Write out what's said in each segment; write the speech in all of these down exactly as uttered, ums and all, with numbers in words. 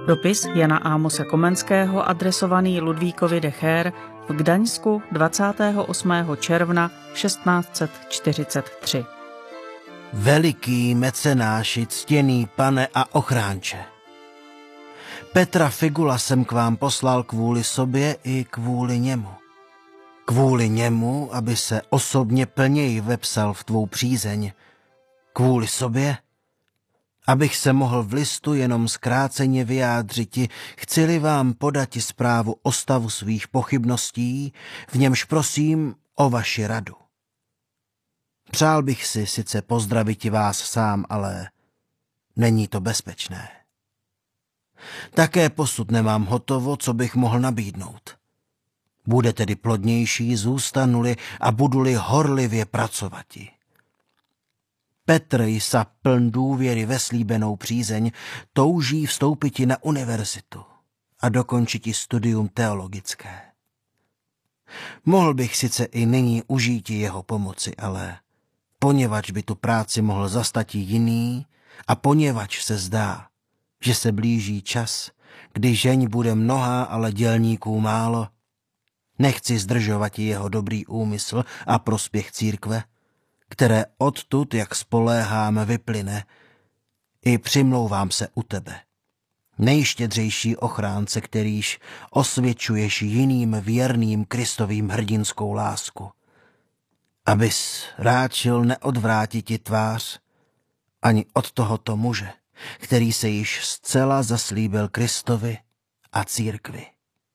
Dopis Jana Ámose Komenského adresovaný Ludvíkovi de Cheer v Gdaňsku dvacátého osmého června šestnáct set čtyřicet tři. Veliký mecenáši, ctěný pane a ochránče. Petra Figula jsem k vám poslal kvůli sobě i kvůli němu. Kvůli němu, aby se osobně plněji vepsal v tvou přízeň. Kvůli sobě, abych se mohl v listu jenom zkráceně vyjádřiti, chci-li vám podati zprávu o stavu svých pochybností, v němž prosím o vaši radu. Přál bych si sice pozdraviti vás sám, ale není to bezpečné. Také posud nemám hotovo, co bych mohl nabídnout. Bude tedy plodnější, zůstanu-li a budu-li horlivě pracovati. Petr jsa pln důvěry ve slíbenou přízeň, touží vstoupiti na univerzitu a dokončiti studium teologické. Mohl bych sice i nyní užíti jeho pomoci, ale poněvadž by tu práci mohl zastati jiný a poněvadž se zdá, že se blíží čas, kdy žeň bude mnohá, ale dělníků málo, nechci zdržovati jeho dobrý úmysl a prospěch církve, které odtud, jak spoléhám, vyplyne, i přimlouvám se u tebe, nejštědřejší ochránce, kterýž osvědčuješ jiným věrným Kristovým hrdinskou lásku, abys ráčil neodvrátiti tvář ani od tohoto muže, který se již zcela zaslíbil Kristovi a církvi.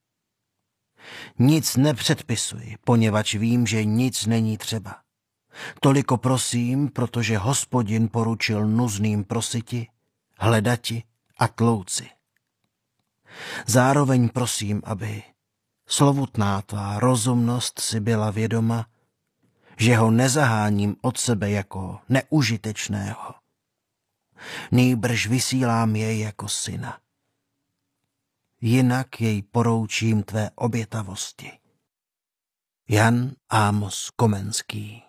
Nic nepředpisuji, poněvadž vím, že nic není třeba. Toliko prosím, protože Hospodin poručil nuzným prositi, hledati a tlouci. Zároveň prosím, aby slovutná tvá rozumnost si byla vědoma, že ho nezaháním od sebe jako neužitečného. Nýbrž vysílám jej jako syna. Jinak jej poroučím tvé obětavosti. Jan Ámos Komenský.